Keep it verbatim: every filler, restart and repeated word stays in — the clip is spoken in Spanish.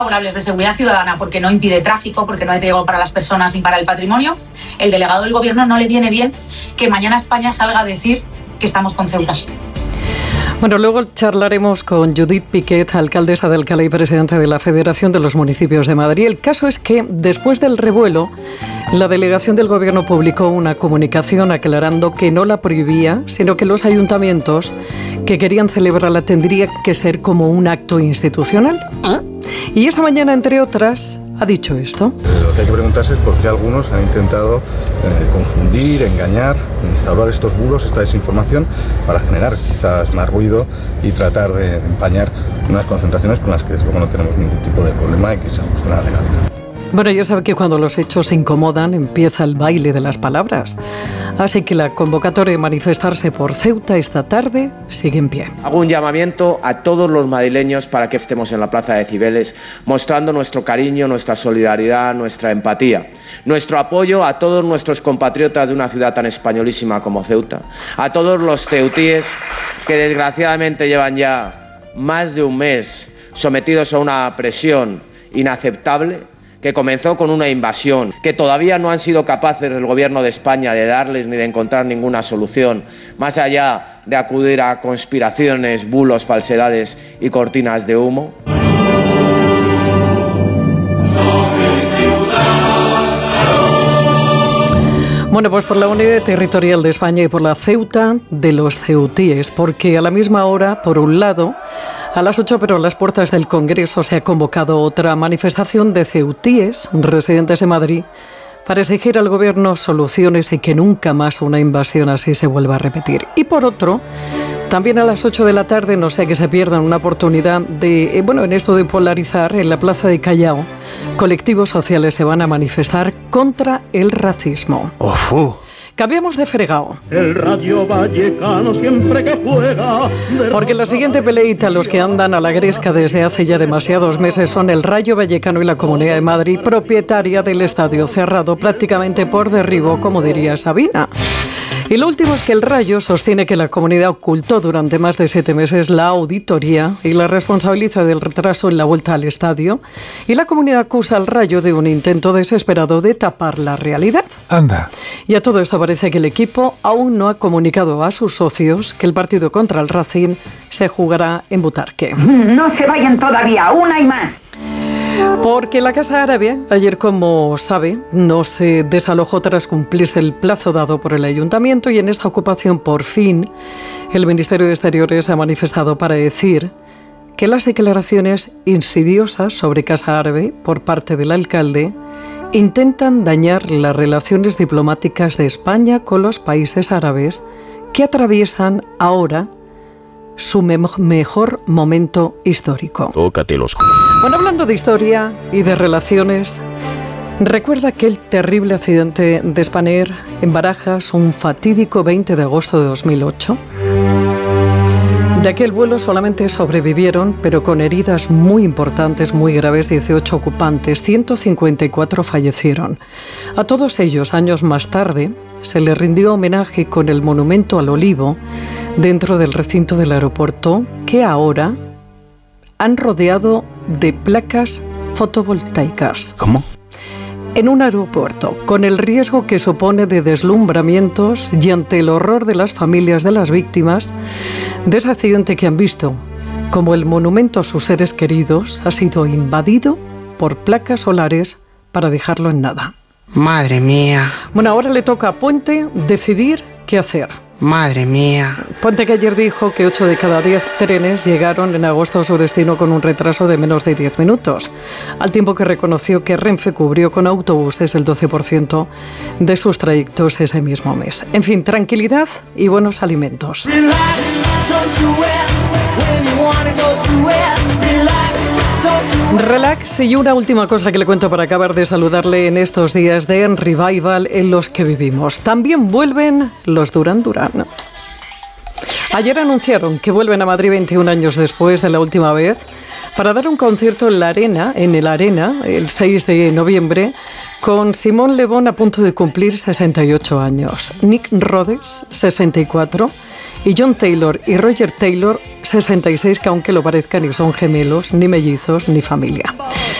favorables de seguridad ciudadana porque no impide tráfico, porque no hay riesgo para las personas ni para el patrimonio, el delegado del gobierno no le viene bien que mañana España salga a decir que estamos con Ceuta. Bueno, luego charlaremos con Judith Piquet, alcaldesa de Alcalá y presidenta de la Federación de los Municipios de Madrid. El caso es que después del revuelo, la delegación del Gobierno publicó una comunicación aclarando que no la prohibía, sino que los ayuntamientos que querían celebrarla tendría que ser como un acto institucional. ¿Ah? Y esta mañana, entre otras, ha dicho esto. Lo que hay que preguntarse es por qué algunos han intentado eh, confundir, engañar, instaurar estos bulos, esta desinformación, para generar quizás más ruido y tratar de, de empañar unas concentraciones con las que desde luego no tenemos ningún tipo de problema y que se ajustan a la legalidad. Bueno, ya sabe que cuando los hechos se incomodan empieza el baile de las palabras. Así que la convocatoria de manifestarse por Ceuta esta tarde sigue en pie. Hago un llamamiento a todos los madrileños para que estemos en la Plaza de Cibeles mostrando nuestro cariño, nuestra solidaridad, nuestra empatía, nuestro apoyo a todos nuestros compatriotas de una ciudad tan españolísima como Ceuta, a todos los ceutíes que desgraciadamente llevan ya más de un mes sometidos a una presión inaceptable, que comenzó con una invasión, que todavía no han sido capaces el Gobierno de España de darles ni de encontrar ninguna solución, más allá de acudir a conspiraciones, bulos, falsedades y cortinas de humo. Bueno, pues por la Unidad Territorial de España y por la Ceuta de los ceutíes, porque a la misma hora, por un lado, a las ocho, pero a las puertas del Congreso se ha convocado otra manifestación de ceutíes residentes en Madrid para exigir al Gobierno soluciones y que nunca más una invasión así se vuelva a repetir. Y por otro, también a las ocho de la tarde, no sea que se pierdan una oportunidad de, eh, bueno, en esto de polarizar, en la Plaza de Callao, colectivos sociales se van a manifestar contra el racismo. Ofu. Cambiamos de fregado. El Rayo Vallecano siempre que juega. Porque la siguiente peleita, los que andan a la gresca desde hace ya demasiados meses, son el Rayo Vallecano y la Comunidad de Madrid, propietaria del estadio cerrado prácticamente por derribo, como diría Sabina. Y lo último es que el Rayo sostiene que la comunidad ocultó durante más de siete meses la auditoría y la responsabiliza del retraso en la vuelta al estadio. Y la comunidad acusa al Rayo de un intento desesperado de tapar la realidad. Anda. Y a todo esto parece que el equipo aún no ha comunicado a sus socios que el partido contra el Racing se jugará en Butarque. No se vayan todavía, una y más. Porque la Casa Árabe, ayer, como sabe, no se desalojó tras cumplirse el plazo dado por el Ayuntamiento, y en esta ocupación, por fin, el Ministerio de Exteriores ha manifestado para decir que las declaraciones insidiosas sobre Casa Árabe por parte del alcalde intentan dañar las relaciones diplomáticas de España con los países árabes que atraviesan ahora su me- mejor momento histórico. Tócatelos. Bueno, hablando de historia y de relaciones, recuerda aquel terrible accidente de Spanair en Barajas, un fatídico veinte de agosto de dos mil ocho. De aquel vuelo solamente sobrevivieron, pero con heridas muy importantes, muy graves, dieciocho ocupantes, ciento cincuenta y cuatro fallecieron. A todos ellos, años más tarde, se les rindió homenaje con el Monumento al Olivo dentro del recinto del aeropuerto, que ahora han rodeado de placas fotovoltaicas. ¿Cómo? En un aeropuerto, con el riesgo que supone de deslumbramientos y ante el horror de las familias de las víctimas de ese accidente que han visto, como el monumento a sus seres queridos ha sido invadido por placas solares para dejarlo en nada. Madre mía. Bueno, ahora le toca a Puente decidir qué hacer. Madre mía. Puente, que ayer dijo que ocho de cada diez trenes llegaron en agosto a su destino con un retraso de menos de diez minutos, al tiempo que reconoció que Renfe cubrió con autobuses el doce por ciento de sus trayectos ese mismo mes. En fin, tranquilidad y buenos alimentos. Relax. Y una última cosa que le cuento para acabar de saludarle en estos días de revival en los que vivimos. También vuelven los Duran Duran. Ayer anunciaron que vuelven a Madrid veintiún años después de la última vez para dar un concierto en la Arena, en el Arena, el seis de noviembre, con Simón Le Bon a punto de cumplir sesenta y ocho años, Nick Rhodes, sesenta y cuatro, Y John Taylor y Roger Taylor, sesenta y seis, que aunque lo parezcan, ni son gemelos, ni mellizos, ni familia.